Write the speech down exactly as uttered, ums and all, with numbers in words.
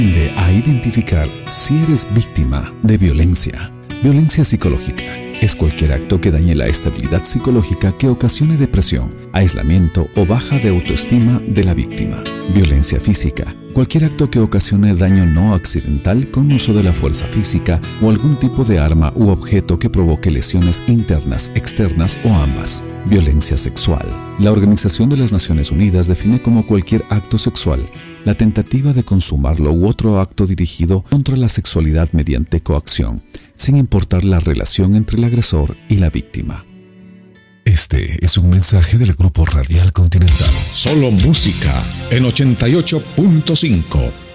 Aprende a identificar si eres víctima de violencia. Violencia psicológica es cualquier acto que dañe la estabilidad psicológica que ocasione depresión, aislamiento o baja de autoestima de la víctima. Violencia física. Cualquier acto que ocasione daño no accidental con uso de la fuerza física o algún tipo de arma u objeto que provoque lesiones internas, externas o ambas. Violencia sexual. La Organización de las Naciones Unidas define como cualquier acto sexual la tentativa de consumarlo u otro acto dirigido contra la sexualidad mediante coacción, sin importar la relación entre el agresor y la víctima. Este es un mensaje del Grupo Radial Continental. Solo música en ochenta y ocho punto cinco.